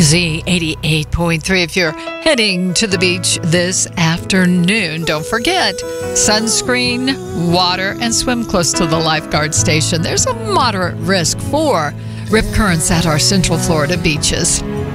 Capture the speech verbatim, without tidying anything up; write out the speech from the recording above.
Z eighty-eight point three. If you're heading to the beach this afternoon, don't forget sunscreen, water, and swim close to the lifeguard station. There's a moderate risk for rip currents at our Central Florida beaches.